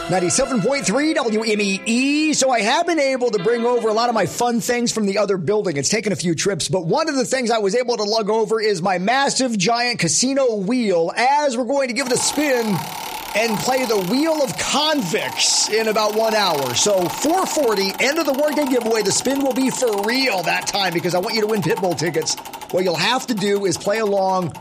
97.3 WMEE. So I have been able to bring over a lot of my fun things from the other building. It's taken a few trips, but one of the things I was able to lug over is my massive, giant casino wheel, as we're going to give it a spin and play the Wheel of Convicts in about 1 hour. So 4:40, end of the workday giveaway. The spin will be for real that time because I want you to win Pitbull tickets. What you'll have to do is play along